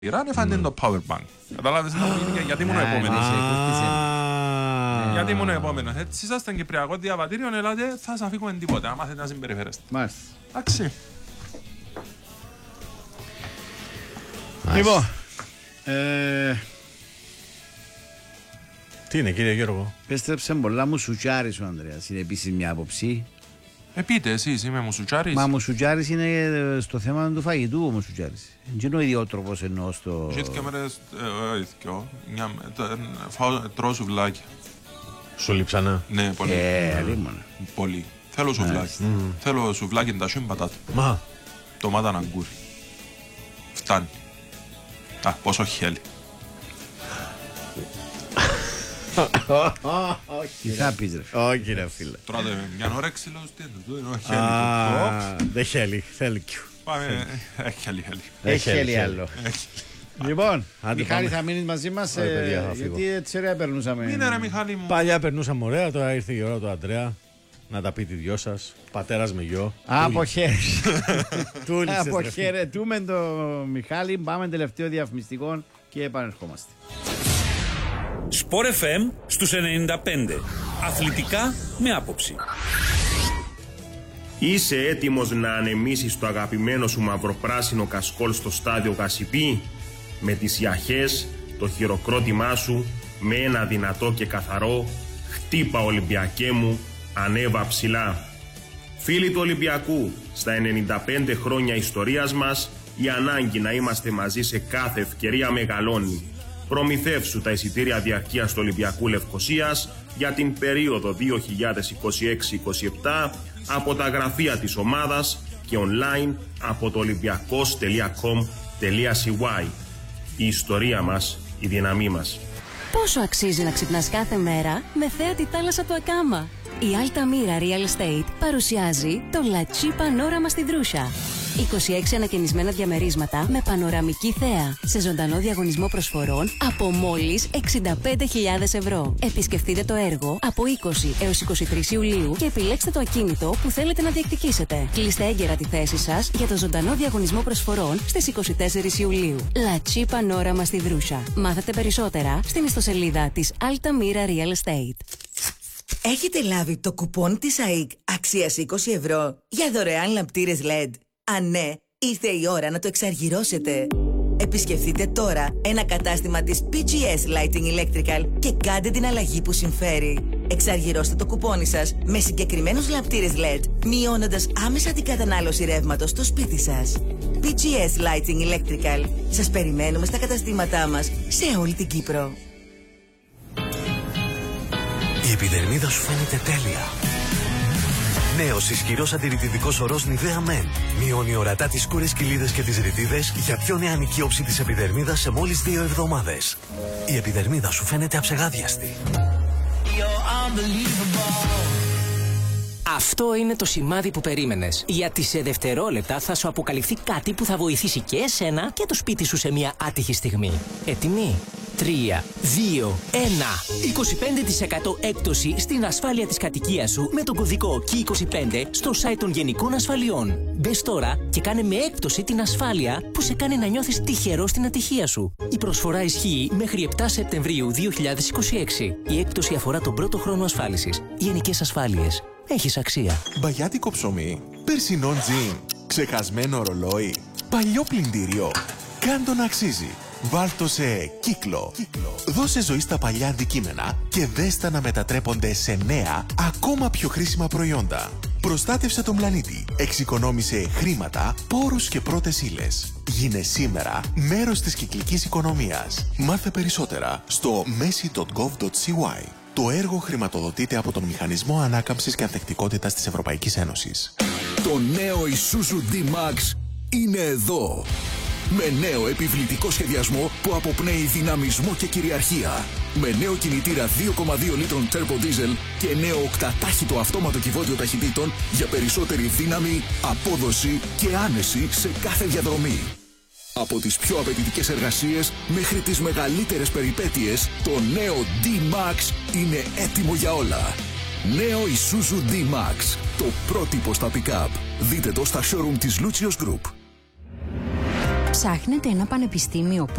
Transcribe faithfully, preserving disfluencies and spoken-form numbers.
Ιράν έφανε το powerbank. Καταλάβες να μου γίνει γιατί ήμουν ο επόμενος. Γιατί ήμουν ο επόμενος. Έτσι είσαστε κυπριακό διαβατήριο, ελάτε, θα σας αφήκουμε τίποτε, αν μάθετε να συμπεριφέρεστε. Μάλιστα. Εντάξει. Λοιπόν, ε... τι είναι κύριε Γιώργο? Πέστρεψε πολλά μουσουτσάρις ο Ανδρέας, είναι επίσης μια άποψη. Ε, πείτε εσείς, είμαι μουσουτσάρης. Μα μουσουτσάρις είναι στο θέμα του φαγητού ο μουσουτσάρης. Δεν είναι ο ιδιότροπος εννοώ στο... Και δύο μέρες, φάω, τρώω σουβλάκια. Σου λείψανα? Ναι, πολύ. Ε, αλίμονα. Πολύ. Θέλω σουβλάκι. Θέλω σουβλάκι τασιούν πατάτα. Μα. Ντομάτα αγκούρι. Φτάνει. Α, πόσο χέλι. Τι θα πεις ρε? Όχι ρε φίλε. Τρώτε μια ώρα ξύλος, τι είναι το χέλι. Δεν χέλι, θέλει. Πάμε, έχει χέλι, χέλι. Έχει χέλι άλλο. Λοιπόν, Άντε, Μιχάλη πάμε. θα μείνεις μαζί μας, Άντε, ε, παιδιά, θα φύγω. γιατί έτσι ωραία περνούσαμε. Μείνε ρε Μιχάλη μου. Παλιά περνούσαμε ωραία, τώρα ήρθε η ώρα του Αντρέα να τα πει τη δυο σας. Πατέρας με γιο. Αποχαιρετούμε τον Μιχάλη, πάμε τελευταίο διαφημιστικό και επανερχόμαστε. Σπορ εφ εμ στους ενενήντα πέντε. Αθλητικά με άποψη. Είσαι έτοιμος να ανεμίσεις το αγαπημένο σου μαυροπράσινο κασκόλ στο στάδιο Γασιπί? Με τις ιαχές, το χειροκρότημά σου, με ένα δυνατό και καθαρό «Χτύπα Ολυμπιακέ μου, ανέβα ψηλά». Φίλοι του Ολυμπιακού, στα ενενήντα πέντε χρόνια ιστορίας μας, η ανάγκη να είμαστε μαζί σε κάθε ευκαιρία μεγαλώνει. Προμηθεύσου τα εισιτήρια διαρκείας του Ολυμπιακού Λευκωσίας για την περίοδο δύο χιλιάδες είκοσι έξι είκοσι επτά από τα γραφεία της ομάδας και online από το ολυμπιακός τελεία κομ τελεία σι γουάι. Η ιστορία μας, η δύναμή μας. Πόσο αξίζει να ξυπνάς κάθε μέρα με θέα τη θάλασσα του Ακάμα? Η Altamira Real Estate παρουσιάζει το La Chi Panorama στη Δρούσα. είκοσι έξι ανακαινισμένα διαμερίσματα με πανοραμική θέα σε ζωντανό διαγωνισμό προσφορών από μόλις εξήντα πέντε χιλιάδες ευρώ. Επισκεφτείτε το έργο από είκοσι έως είκοσι τρεις Ιουλίου και επιλέξτε το ακίνητο που θέλετε να διεκδικήσετε. Κλείστε έγκαιρα τη θέση σας για το ζωντανό διαγωνισμό προσφορών στις είκοσι τέσσερις Ιουλίου. La Chi Panorama στη Δρούσα. Μάθετε περισσότερα στην ιστοσελίδα της Altamira Real Estate. Έχετε λάβει το κουπόν της ΑΕΚ αξίας είκοσι ευρώ για δωρεάν λαμπτήρες ελ ι ντι? Αν ναι, ήρθε η ώρα να το εξαργυρώσετε. Επισκεφτείτε τώρα ένα κατάστημα της πι τζι ες Lighting Electrical και κάντε την αλλαγή που συμφέρει. Εξαργυρώστε το κουπόνι σας με συγκεκριμένους λαμπτήρες ελ ι ντι, μειώνοντας άμεσα την κατανάλωση ρεύματος στο σπίτι σας. πι τζι ες Lighting Electrical. Σας περιμένουμε στα καταστήματά μας σε όλη την Κύπρο. Η επιδερμίδα σου φαίνεται τέλεια. Νέος ισχυρός αντιρρητητικός ορός Nivea Men. Μειώνει ορατά τις σκούρες κοιλίδες και τις ρητίδες για πιο νεανική όψη της επιδερμίδας σε μόλις δύο εβδομάδες. Η επιδερμίδα σου φαίνεται αψεγάδιαστη. Αυτό είναι το σημάδι που περίμενες. Γιατί σε δευτερόλεπτα θα σου αποκαλυφθεί κάτι που θα βοηθήσει και εσένα και το σπίτι σου σε μια άτυχη στιγμή. Έτοιμοι? τρία, δύο, ένα. είκοσι πέντε τοις εκατό έκπτωση στην ασφάλεια της κατοικίας σου με τον κωδικό κέι είκοσι πέντε στο site των Γενικών Ασφαλιών. Μπες τώρα και κάνε με έκπτωση την ασφάλεια που σε κάνει να νιώθεις τυχερό στην ατυχία σου. Η προσφορά ισχύει μέχρι επτά Σεπτεμβρίου δύο χιλιάδες είκοσι έξι. Η έκπτωση αφορά τον πρώτο χρόνο ασφάλισης. Γενικές Ασφάλειες. Έχεις αξία. Μπαγιάτικο ψωμί, περσινό τζιν, ξεχασμένο ρολόι, παλιό πλυντήριο. Κάν το να αξίζει. Βάλτο σε κύκλο. κύκλο. Δώσε ζωή στα παλιά αντικείμενα και δέστα να μετατρέπονται σε νέα, ακόμα πιο χρήσιμα προϊόντα. Προστάτευσε τον πλανήτη. Εξοικονόμησε χρήματα, πόρους και πρώτες ύλες. Γίνε σήμερα μέρος της κυκλικής οικονομίας. Μάθε περισσότερα στο μέση τελεία γκοβ τελεία σι γουάι. Το έργο χρηματοδοτείται από τον Μηχανισμό Ανάκαμψης και Ανθεκτικότητας της Ευρωπαϊκής Ένωσης. Το νέο Isuzu D-Max είναι εδώ. Με νέο επιβλητικό σχεδιασμό που αποπνέει δυναμισμό και κυριαρχία. Με νέο κινητήρα δύο κόμμα δύο λίτρων turbo diesel και νέο οκτατάχυτο αυτόματο κυβότιο ταχυτήτων για περισσότερη δύναμη, απόδοση και άνεση σε κάθε διαδρομή. Από τις πιο απαιτητικές εργασίες μέχρι τις μεγαλύτερες περιπέτειες, το νέο D-Max είναι έτοιμο για όλα. Νέο Isuzu D-Max, το πρότυπο στα pick-up. Δείτε το στα showroom της Lucius Group. Ψάχνετε ένα πανεπιστήμιο